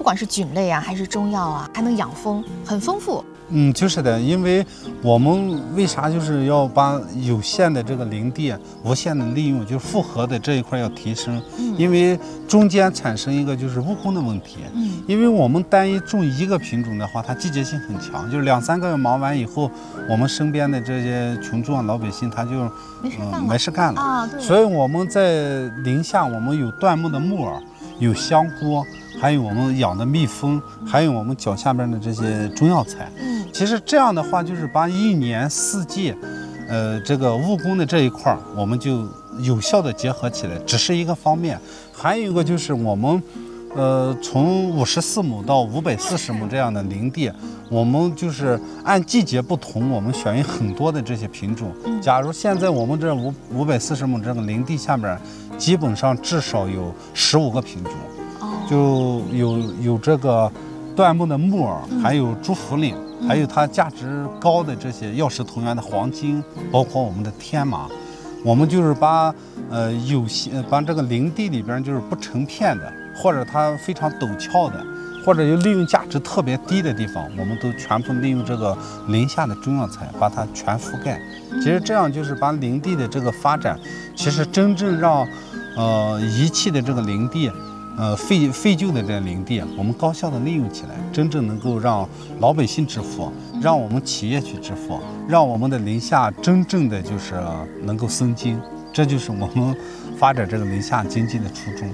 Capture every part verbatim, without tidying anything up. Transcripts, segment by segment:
不管是菌类啊，还是中药啊，还能养蜂，很丰富。 嗯，就是的，因为我们为啥就是要把有限的这个林地无限的利用，就是复合的这一块要提升。嗯，因为中间产生一个就是误工的问题。嗯，因为我们单一种一个品种的话，它季节性很强，就是两三个月忙完以后，我们身边的这些群众啊、老百姓他就没事干了、 嗯、没事干了啊。对。 所以我们在林下，我们有椴木的木耳，有香菇。还有我们养的蜜蜂，还有我们脚下边的这些中药材。嗯，其实这样的话，就是把一年四季，呃，这个务工的这一块儿，我们就有效的结合起来，只是一个方面。还有一个就是我们，呃，从五十四亩到五百四十亩这样的林地，我们就是按季节不同，我们选用很多的这些品种。假如现在我们这五五百四十亩这个林地下面，基本上至少有十五个品种。就有有这个椴木的木耳，还有猪茯苓，嗯、还有它价值高的这些药食同源的黄金，包括我们的天麻。我们就是把呃有些把这个林地里边就是不成片的，或者它非常陡峭的，或者有利用价值特别低的地方，我们都全部利用这个林下的中药材把它全覆盖。其实这样就是把林地的这个发展，其实真正让呃遗弃的这个林地。呃，废废旧的这林地，我们高效的利用起来，真正能够让老百姓致富，让我们企业去致富，让我们的林下真正的就是能够生金，这就是我们发展这个林下经济的初衷。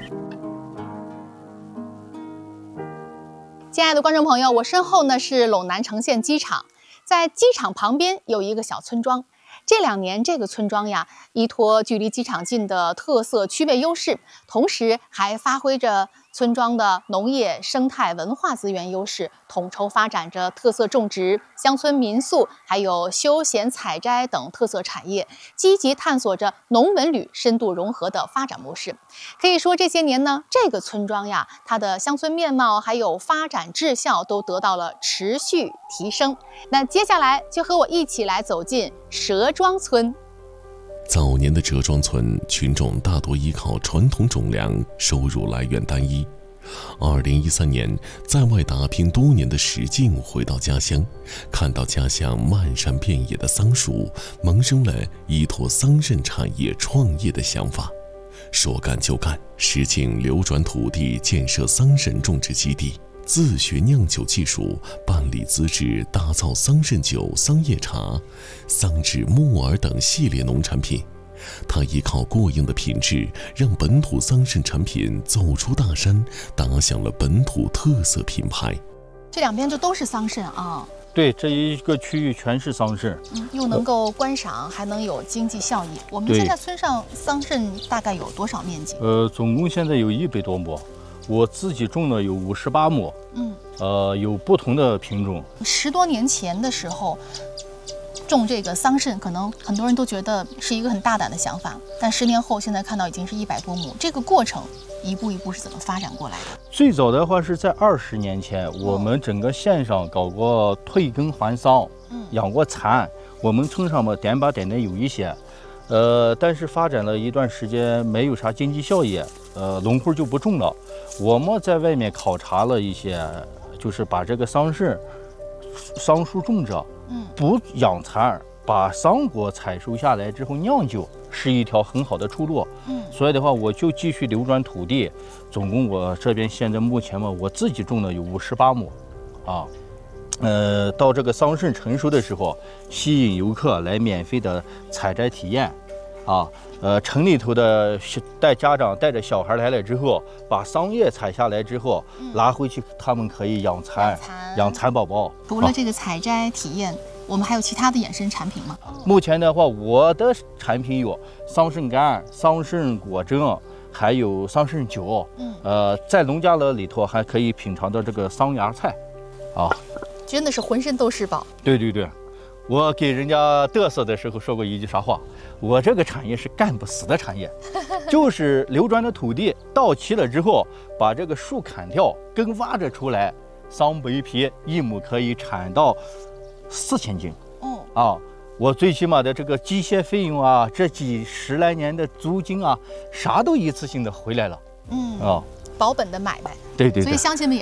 亲爱的观众朋友，我身后呢是陇南城县机场，在机场旁边有一个小村庄。这两年，这个村庄呀，依托距离机场近的特色区位优势，同时还发挥着村庄的农业、生态、文化资源优势，统筹发展着特色种植、乡村民宿，还有休闲采摘等特色产业，积极探索着农文旅深度融合的发展模式。可以说，这些年呢，这个村庄呀，它的乡村面貌还有发展质效都得到了持续提升。那接下来就和我一起来走进蛇庄村。 早年的折庄村群众大多依靠传统种粮，收入来源单一。二零一三年，在外打拼多年的石静回到家乡，看到家乡漫山遍野的桑树，萌生了依托桑葚产业创业的想法。说干就干，石静流转土地，建设桑葚种植基地，自学酿酒技术，办理资质，打造桑葚酒、桑叶茶、桑栉、木耳等系列农产品。他依靠过硬的品质，让本土桑葚产品走出大山，打响了本土特色品牌。 这两边这都是桑葚啊。 对，这一个区域全是桑葚， 嗯，又能够观赏，还能有经济效益。我们现在村上桑葚大概有多少面积？ 呃，总共现在有一百多亩，我自己种的有五十八亩，嗯，呃，有不同的品种。 十多年前的时候，种这个桑葚，可能很多人都觉得是一个很大胆的想法，但十年后，现在看到已经是一百多亩，这个过程一步一步是怎么发展过来的？ 最早的话是在二十年前，我们整个县上搞过退耕还桑，嗯，养过蚕，我们村上嘛点把点的有一些，呃，但是发展了一段时间没有啥经济效益，呃，农户就不种了。我们在外面考察了一些，就是把这个桑葚、桑树种着，嗯，不养蚕，把桑果采收下来之后酿酒，是一条很好的出路。嗯，所以的话，我就继续流转土地，总共我这边现在目前嘛，我自己种的有五十八亩，啊。呃，到这个桑葚成熟的时候，吸引游客来免费的采摘体验，啊，呃，城里头的带家长带着小孩来了之后，把桑叶采下来之后，嗯、拿回去，他们可以养蚕，养蚕宝宝。 除了这个采摘体验，啊、我们还有其他的衍生产品吗？ 目前的话，我的产品有桑葚干、桑葚果珍，还有桑葚酒。嗯，呃，在农家乐里头还可以品尝到这个桑芽菜，啊。 真的是浑身都是宝。 对对对，我给人家嘚瑟的时候说过一句啥话，我这个产业是干不死的产业，就是流转的土地到期了之后，把这个树砍掉，根挖着出来，桑白皮一亩可以产到四千斤。哦啊，我最起码的这个机械费用啊，这几十来年的租金啊，啥都一次性的回来了。嗯啊。 保本的买卖， 对对对， 所以乡亲们也